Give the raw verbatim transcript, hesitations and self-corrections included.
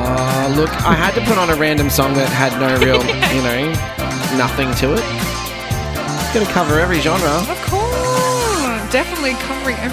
Oh, look, I had to put on a random song that had no real, you know, nothing to it. Got to cover every genre. Of course. Definitely covering every